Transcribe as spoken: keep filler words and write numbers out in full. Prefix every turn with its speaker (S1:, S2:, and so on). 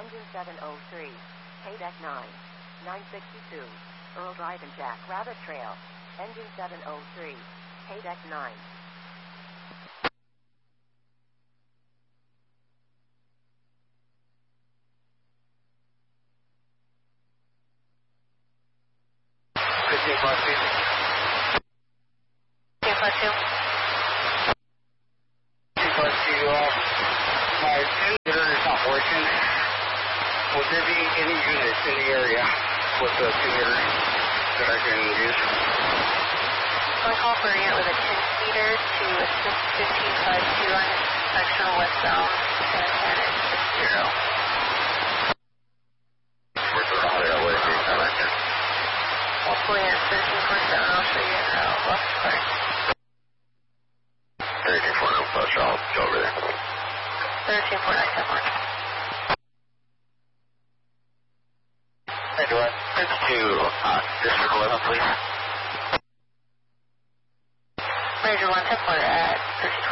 S1: Engine seven oh three, K-Deck nine, nine sixty-two, Earl Drive and Jack Rabbit Trail. Engine seven oh three, K-Deck nine.
S2: fifteen plus two.
S1: fifteen plus two.
S2: fifteen plus two, uh, my two-meter is not working. Would there be any units in the area with the two-meter that I can use?
S1: I'm going to call for a unit with a ten-seater to assist fifteen plus two on section westbound Santana six zero.
S2: Where's the hot air? What is it? I like it.
S1: Multiple units, thirteen four seven, I'll show you uh, left square.
S2: thirteen four nine plus, I'll go over there.
S1: thirteen four nine, ten one.
S2: Hey, do I send to uh, District eleven, please?
S1: Major one, ten four at thirteen